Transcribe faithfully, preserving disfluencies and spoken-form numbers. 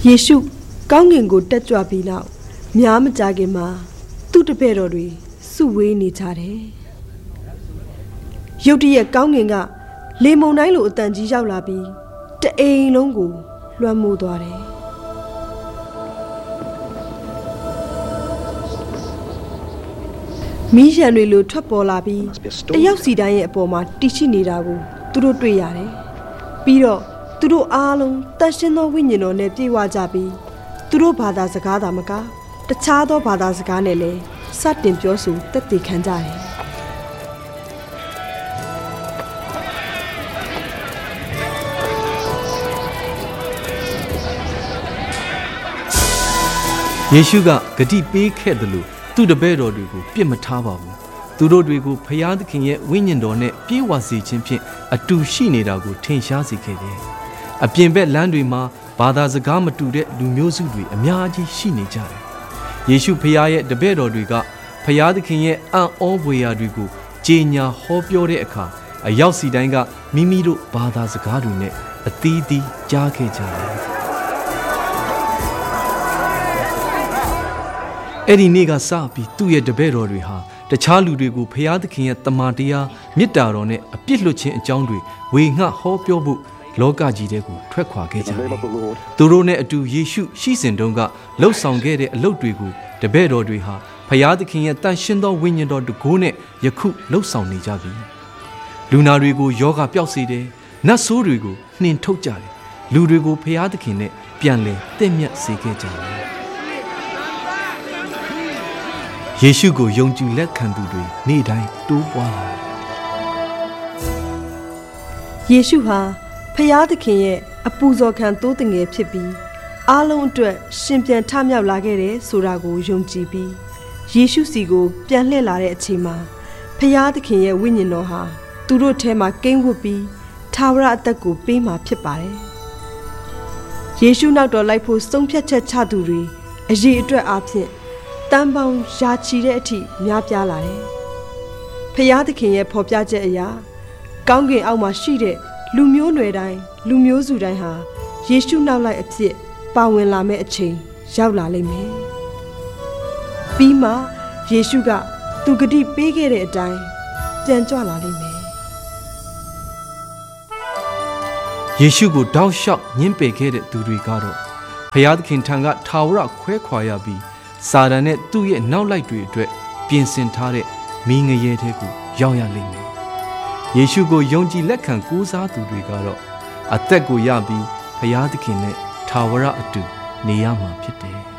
ယေရှုကောင်းကင်ကိုတက်ကြွပြီးနောက်များမကြာခင်မှာသူ့တပည့်တော်တွေစုဝေးနေကြတယ်ရုတ်တရက်ကောင်းကင်ကလေမုန်တိုင်းလိုအတန်ကြီးရောက်လာပြီးတအိမ်လုံးကိုလွှမ်းမိုးသွားတယ်မီးရံတွေလိုထွက်ပေါ်လာပြီးတယောက်စီတိုင်းရဲ့အပေါ်မှာတီရှိနေတာကိုသူတို့တွေ့ရတယ်ပြီးတော့သူတို့အားလုံးတန်ရှင်းသောဝိညာဉ်တော်နဲ့ပြည့်ဝကြပြီးသူတို့ဘာသာစကားသာမကတခြားသောဘာသာစကားနဲ့လည်းစတင်ပြောဆိုတက်တည်ခံကြတယ်ယေရှုကဂတိပေးခဲ့တယ်လို့သူ့တပည့်တော်တွေကိုပြစ်မထားပါဘူးသူတို့တွေကိုဖျားသခင်ရဲ့ဝိညာဉ်တော်နဲ့ပြေဝစေခြင်းဖြင့်အတူရှိနေတာကိုထင်ရှားစေခဲ့တယ်အပြင်ဘက်လမ်းတွေမှာဘာသာစကားမတူတဲ့လူမျိုးစုတွေအများကြီးရှိနေကြတယ်ယေရှုဖျားရဲ့တပည့်တော်တွေကဖျားသခင်ရဲ့အံ့ဩဖွယ်ရာတွေကိုကြေညာဟောပြောတဲ့အခါအရောက်စီတိုင်းကမိမိတို့ဘာသာစကားတွေနဲ့အသီးသီးကြားခဲ့ကြတယ်အဲ့ဒီနေ့ကစပြီးသူ့ရဲ့တပည့်တော်တွေဟာတခြားလူတွေကိုဖျားသခင်ရဲ့တမန်တရားမေတ္တာတော်နဲ့အပြစ်လွတ်ခြင်းအကြောင်းတွေဝေငှဟောပြောဖို့လောကကြီးထဲကိုထွက်ခွာခဲ့ကြတယ်။သူတို့နဲ့အတူယေရှုရှိစဉ်တုန်းကလှုပ်ဆောင်ခဲ့တဲ့အလုပ်တွေကိုတပည့်တော်တွေဟာဖျားသခင်ရဲ့တန်ရှင်းသောဝိညာဉ်တော်တကိုးနဲ့ယခုလှုပ်ဆောင်နေကြပြီ။လူနာတွေကိုယောဂပျောက်စေတယ်။နတ်ဆိုးတွေကိုနှင်ထုတ်ကြတယ်။လူတွေကိုဖျားသခင်နဲ့ပြန်လည်တင့်မြတ်စေခဲ့ကြတယ်။ယေရှုကိုယုံကြည်လက်ခံသူတွေနေ့တိုင်းတိုးပွားလာယေရှုဟာဖျားသခင်ရဲ့အပူဇော်ခံသိုးတငယ်ဖြစ်ပြီးအားလုံးအတွက်ရှင်ပြန်ထမြောက်လာခဲ့တယ်ဆိုတာကိုယုံကြည်ပြီးယေရှုစီကိုပြန်လှည့်လာတဲ့အချိန်မှာဖျားသခင်ရဲ့ဝိညာဉ်တော်ဟာသူတို့ထဲမှာကိန်းဝတ်ပြီးထာဝရအသက်ကိုပေးမှာဖြစ်ပါတယ်ယေရှုနောက်တော်လိုက်ဖို့ဆုံးဖြတ်ချက်ချသူတွေအရေးအတွက်အားဖြင့်တန်ပေါင်းရာချီတဲ့အထိများပြားလာတယ်။ဖျားသခင်ရဲ့ဖော်ပြချက်အရာကောင်းကင်အောက်မှာရှိတဲ့လူမျိုးနွယ်တိုင်းလူမျိုးစုတိုင်းဟာယေရှုနောက်လိုက်အဖြစ်ပါဝင်လာမယ့်အချိန်ရောက်လာလိမ့်မယ်။ပြီးမှယေရှုကသူဂတိပေးခဲ့တဲ့အတိုင်းပြန်ကြွလာလိမ့်မယ်။ယေရှုကိုတောက်လျှောက်ညှင်းပယ်ခဲ့တဲ့သူတွေကတော့ဖျားသခင်ထံကထာဝရခွဲခွာရပြီးစာတန်နဲ့သူ့ရဲ့နောက်လိုက်တွေအတွက်ပြင်ဆင်ထားတဲ့မီးငရဲထဲကိုရောက်ရလိမ့်မယ်။ယေရှုကိုယုံကြည်လက်ခံကိုးစားသူတွေကတော့အသက်ကိုရပြီးဘုရားသခင်နဲ့ထာဝရအတူနေရမှာဖြစ်တယ်။